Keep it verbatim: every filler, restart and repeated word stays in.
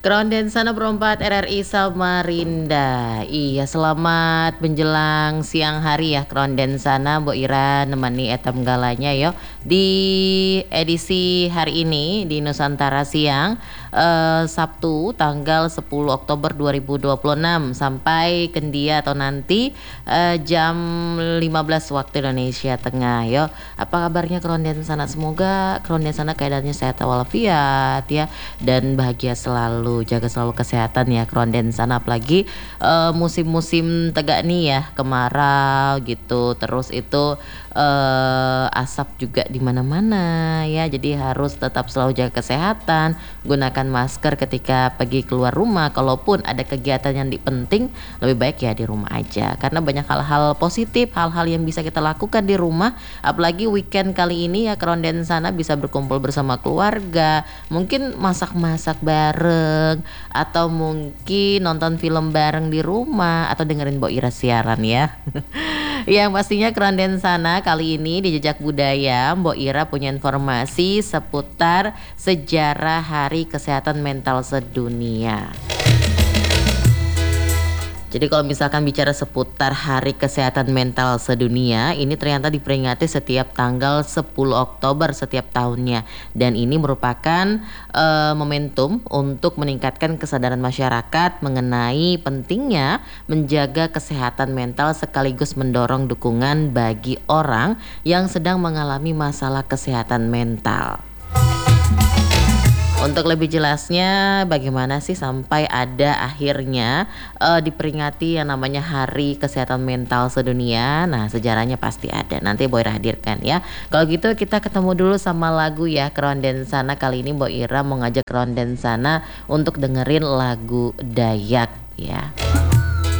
Kronden Sana Perempat R R I Samarinda. Iya, selamat menjelang siang hari ya Kronden Sana, Mbok Ira nemani etam galanya yo di edisi hari ini di Nusantara Siang, eh, Sabtu tanggal sepuluh Oktober dua ribu dua puluh enam sampai kendia atau nanti eh, jam lima belas waktu Indonesia Tengah yo. Apa kabarnya Kronden Sana? Semoga Kronden Sana keadaannya sehat walafiat ya dan bahagia selalu. Jaga selalu kesehatan ya Kronden Sana, apalagi uh, musim-musim tegak nih ya, kemarau gitu, terus itu uh, asap juga di mana-mana ya, jadi harus tetap selalu jaga kesehatan, gunakan masker ketika pergi keluar rumah. Kalaupun ada kegiatan yang penting, lebih baik ya di rumah aja, karena banyak hal-hal positif, hal-hal yang bisa kita lakukan di rumah, apalagi weekend kali ini ya Kronden Sana bisa berkumpul bersama keluarga, mungkin masak-masak bareng atau mungkin nonton film bareng di rumah atau dengerin Mbok Ira siaran ya. Yang pastinya Kronden Sana kali ini di Jejak Budaya, Mbok Ira punya informasi seputar sejarah Hari Kesehatan Mental Sedunia. Jadi kalau misalkan bicara seputar Hari Kesehatan Mental Sedunia, ini ternyata diperingati setiap tanggal sepuluh Oktober setiap tahunnya. Dan ini merupakan uh, momentum untuk meningkatkan kesadaran masyarakat mengenai pentingnya menjaga kesehatan mental sekaligus mendorong dukungan bagi orang yang sedang mengalami masalah kesehatan mental. Untuk lebih jelasnya bagaimana sih sampai ada akhirnya uh, diperingati yang namanya Hari Kesehatan Mental Sedunia. Nah, sejarahnya pasti ada, nanti Mbok Ira hadirkan ya. Kalau gitu kita ketemu dulu sama lagu ya Kronden Sana. Kali ini Mbok Ira mau ngajak Kronden Sana untuk dengerin lagu Dayak ya.